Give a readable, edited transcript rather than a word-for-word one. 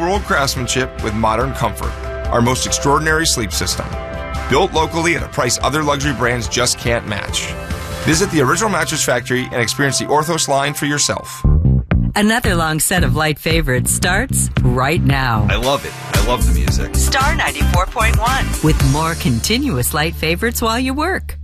old craftsmanship with modern comfort. Our most extraordinary sleep system. Built locally at a price other luxury brands just can't match. Visit the Original Mattress Factory and experience the Orthos line for yourself. Another long set of light favorites starts right now. I love it. I love the music. Star 94.1 with more continuous light favorites while you work.